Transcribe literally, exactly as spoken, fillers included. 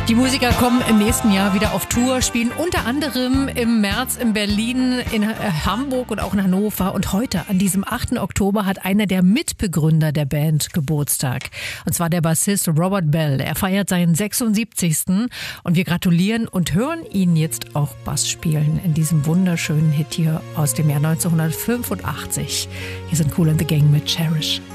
Die Musiker kommen im nächsten Jahr wieder auf Tour, spielen unter anderem im März in Berlin, in Hamburg und auch in Hannover. Und heute, an diesem achten Oktober, hat einer der Mitbegründer der Band Geburtstag. Und zwar der Bassist Robert Bell. Er feiert seinen sechsundsiebzigsten. Und wir gratulieren und hören ihn jetzt auch Bass spielen in diesem wunderschönen Hit hier aus dem Jahr neunzehnhundertfünfundachtzig. Hier sind Kool and the Gang mit Cherish.